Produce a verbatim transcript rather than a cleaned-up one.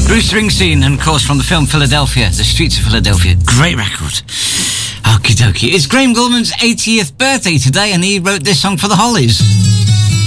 Bruce Springsteen, and of course from the film Philadelphia, The Streets of Philadelphia. Great record. Okie dokie. It's Graham Gouldman's eightieth birthday today, and he wrote this song for the Hollies.